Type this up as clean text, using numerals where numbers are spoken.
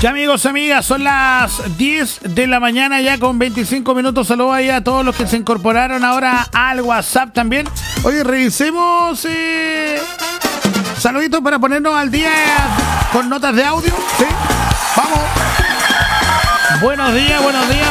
Ya amigos, amigas, son las 10 de la mañana ya con 25 minutos. Saludos ahí a todos los que se incorporaron ahora al WhatsApp también. Oye, revisemos saluditos para ponernos al día con notas de audio. ¿Sí? Vamos. Buenos días, buenos días.